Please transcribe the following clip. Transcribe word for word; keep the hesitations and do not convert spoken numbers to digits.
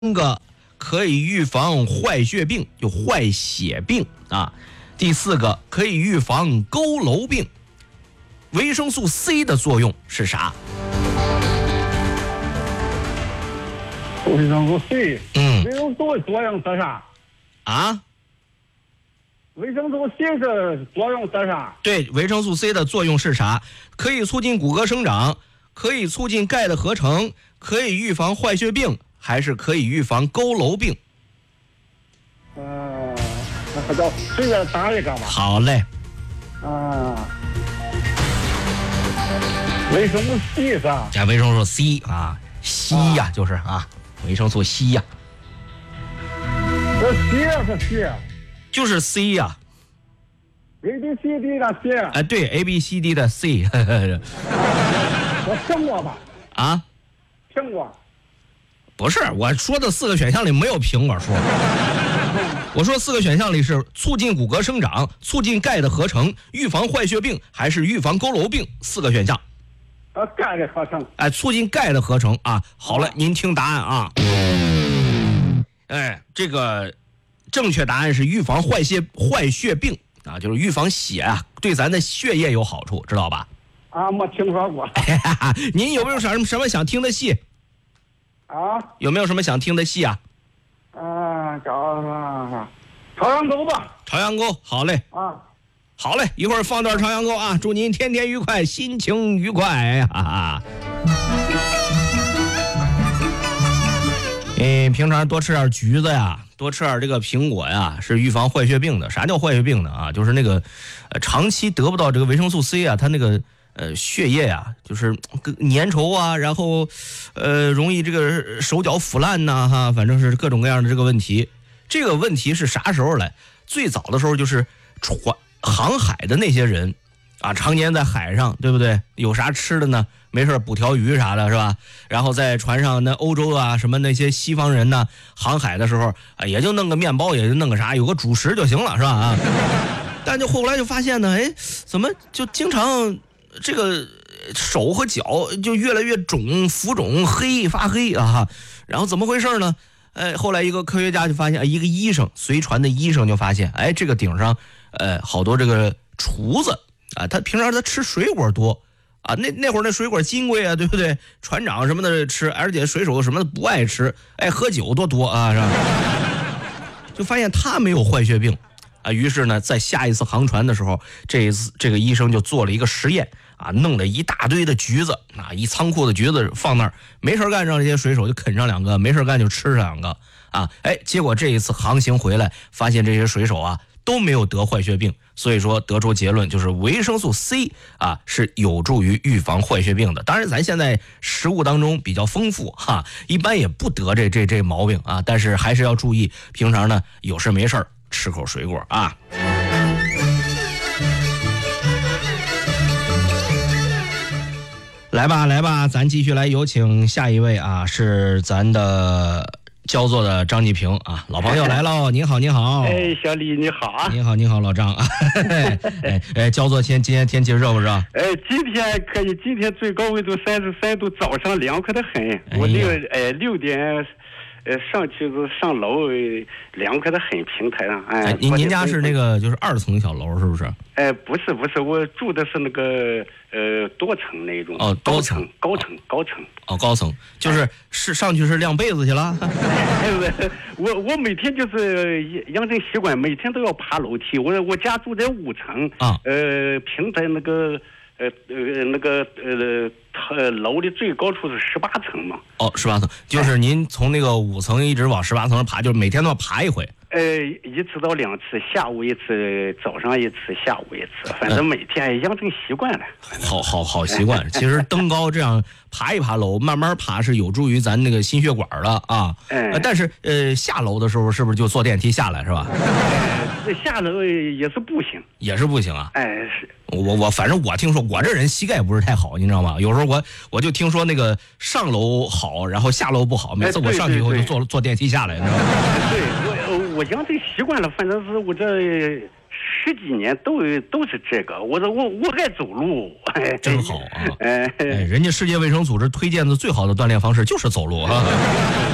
个可以预防坏血病，就坏血病啊。第四个可以预防佝偻病。维生素 C 的作用是啥？ 维生素 C， 嗯， 维生素作用是啥？ 啊？ 维生素 C 是作用是啥？ 对，维生素 C 的作用是啥？可以促进骨骼生长，可以促进钙的合成，可以预防坏血病，还是可以预防佝偻病？ 呃，那叫随便答一个吧。 好嘞。 啊，维生素 C 是吧？ 加维生素 C 啊，硒呀、啊，就是啊，维生素硒呀、 啊。这 C 是 C， 就是 C 呀、啊。 A B C D 的 C。 哎，对 ，A B C D 的 C 我听过吧？ 啊， 听过。 不是，我说的四个选项里没有苹果树。我说四个选项里是促进骨骼生长、促进钙的合成、预防坏血病，还是预防佝偻病？四个选项。 呃，钙的合成。 哎，促进钙的合成啊。好了，您听答案啊。哎，这个正确答案是预防坏血坏血病啊，就是预防血啊，对咱的血液有好处，知道吧？ 啊，没听说过。 您有没有什么什么想听的戏？ 啊？ 有没有什么想听的戏啊？ 啊，叫啥？朝阳沟吧。 朝阳沟，好嘞。 啊。 好嘞，一会儿放段朝阳沟啊！祝您天天愉快，心情愉快，哈哈。嗯，平常多吃点橘子呀，多吃点这个苹果呀，是预防坏血病的。啥叫坏血病呢？啊，就是那个，呃，长期得不到这个维生素 C 啊，它那个呃血液呀，就是粘稠啊，然后，呃，容易这个手脚腐烂呐、啊，哈，反正是各种各样的这个问题。这个问题是啥时候来？最早的时候就是船。航海的那些人啊，常年在海上，对不对？有啥吃的呢？没事捕条鱼啥的，是吧？然后在船上，那欧洲啊，什么那些西方人呢，航海的时候啊，也就弄个面包，也就弄个啥，有个主食就行了，是吧？啊，但就后来就发现呢，哎，怎么就经常这个手和脚就越来越肿、浮肿、黑发黑啊？然后怎么回事呢？哎，后来一个科学家就发现，一个医生随船的医生就发现，哎，这个顶上。呃，好多这个厨子啊，他平常他吃水果多啊，那那会儿那水果金贵啊，对不对？船长什么的吃，而且水手什么的不爱吃，爱喝酒多多啊，是吧？就发现他没有坏血病啊，于是呢，在下一次航船的时候，这一次这个医生就做了一个实验啊，弄了一大堆的橘子啊，一仓库的橘子放那儿，没事干让这些水手就啃上两个，没事干就吃上两个啊，哎，结果这一次航行回来，发现这些水手啊。都没有得坏血病，所以说得出结论就是维生素 C 啊是有助于预防坏血病的。当然咱现在食物当中比较丰富哈，一般也不得这这这毛病啊，但是还是要注意，平常呢有事没事吃口水果啊。来吧来吧，咱继续来有请下一位啊，是咱的焦作的张继平啊，老朋友来喽！您好，您好。 哎，小李你好啊！ 您好，您好，老张啊！哎哎，焦作天，今天天气热不热？ 哎，今天可以，今天最高温度三十三度，早上凉快的很。 哎、 我六哎六点，呃上去是上楼，凉快的很，平台上。哎， 哎您您家是那个就是二层小楼是不是？ 哎，不是不是，我住的是那个呃多层那种。 哦， 高层高层高层。 哦，高层就是是上去是晾被子去了。 我我每天就是养成习惯，每天都要爬楼梯。我我家住在五层啊， 呃，平台那个呃呃那个呃呃楼的最高处是十八层嘛。 哦，十八层，就是您从那个五层一直往十八层爬，就是每天都要爬一回。 呃，一次到两次，下午一次，早上一次，下午一次，反正每天养成习惯了。 好好好习惯。其实登高这样爬一爬楼，慢慢爬是有助于咱那个心血管的啊。 嗯、 呃。但是呃，下楼的时候是不是就坐电梯下来是吧？ 呃，下楼也是步行。 也是步行啊。 哎，是。 我我反正我听说，我这人膝盖不是太好，你知道吗？有时候我我就听说那个上楼好，然后下楼不好。每次我上去以后就坐坐电梯下来，你知道吗？ 对，我我养成习惯了，反正是我这十几年都都是这个。我我我爱走路，哎， 真好啊！ 哎， 哎，人家世界卫生组织推荐的最好的锻炼方式就是走路啊。